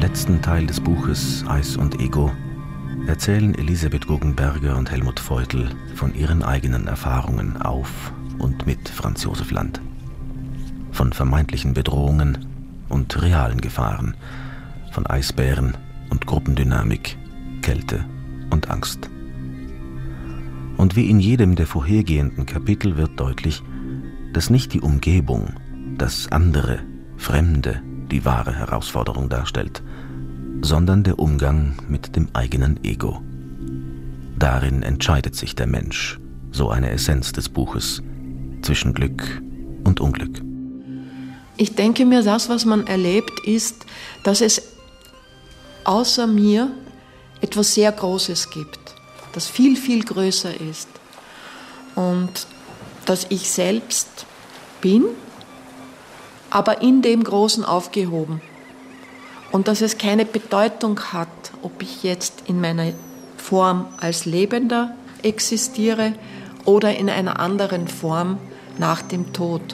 letzten Teil des Buches Eis und Ego erzählen Elisabeth Guggenberger und Helmut Feutl von ihren eigenen Erfahrungen auf und mit Franz Josef Land. Von vermeintlichen Bedrohungen und realen Gefahren, von Eisbären und Gruppendynamik, Kälte und Angst. Und wie in jedem der vorhergehenden Kapitel wird deutlich, dass nicht die Umgebung, das andere, Fremde, die wahre Herausforderung darstellt, sondern der Umgang mit dem eigenen Ego. Darin entscheidet sich der Mensch, so eine Essenz des Buches, zwischen Glück und Unglück. Ich denke mir, das, was man erlebt, ist, dass es außer mir etwas sehr Großes gibt, das viel, viel größer ist und dass ich selbst bin, aber in dem Großen aufgehoben. Und dass es keine Bedeutung hat, ob ich jetzt in meiner Form als Lebender existiere oder in einer anderen Form nach dem Tod.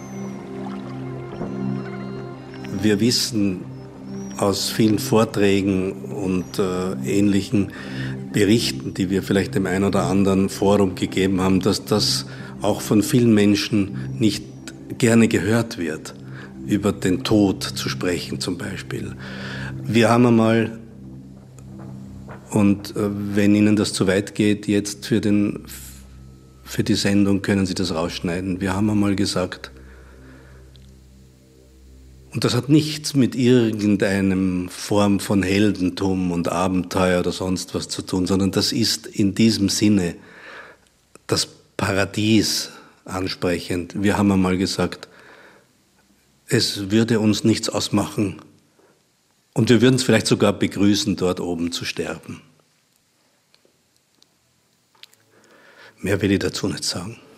Wir wissen aus vielen Vorträgen und ähnlichen Berichten, die wir vielleicht dem einen oder anderen Forum gegeben haben, dass das auch von vielen Menschen nicht gerne gehört wird, über den Tod zu sprechen zum Beispiel. Wir haben einmal, und wenn Ihnen das zu weit geht, jetzt für die Sendung können Sie das rausschneiden. Wir haben einmal gesagt, und das hat nichts mit irgendeinem Form von Heldentum und Abenteuer oder sonst was zu tun, sondern das ist in diesem Sinne das Paradies ansprechend. Wir haben einmal gesagt, es würde uns nichts ausmachen und wir würden es vielleicht sogar begrüßen, dort oben zu sterben. Mehr will ich dazu nicht sagen.